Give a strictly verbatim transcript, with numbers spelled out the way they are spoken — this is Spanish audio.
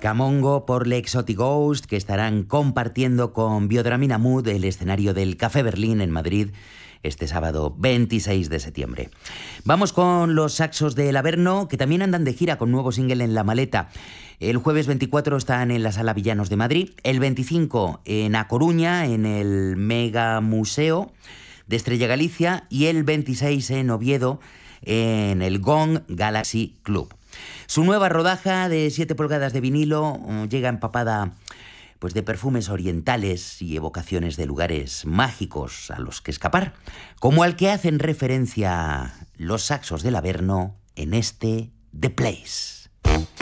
Camongo por Le Exotic Ghost, que estarán compartiendo con Biodramina Mood el escenario del Café Berlín en Madrid este sábado veintiséis de septiembre. Vamos con los Saxos del Averno, que también andan de gira con nuevo single en la maleta. El jueves veinticuatro están en la Sala Villanos de Madrid, el veinticinco en A Coruña, en el Mega Museo de Estrella Galicia, y el veintiséis en Oviedo, en el Gong Galaxy Club. Su nueva rodaja de siete pulgadas de vinilo llega empapada pues, de perfumes orientales y evocaciones de lugares mágicos a los que escapar, como al que hacen referencia los Saxos del Averno en este The Place.